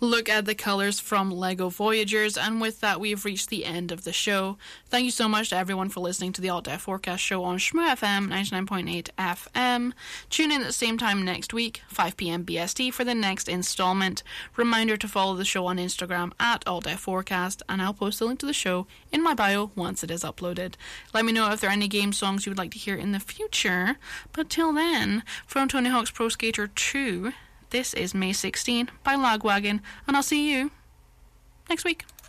look at the colours from LEGO Voyagers, and with that we've reached the end of the show. Thank you so much to everyone for listening to the Alt Def Forecast show on Shmoo FM 99.8 FM. Tune in at the same time next week, 5pm BST, for the next instalment. Reminder to follow the show on Instagram at Alt Def Forecast, and I'll post the link to the show in my bio once it is uploaded. Let me know if there are any game songs you would like to hear in the future. But till then, from Tony Hawk's Pro Skater 2, this is May 16 by Lagwagon, and I'll see you next week.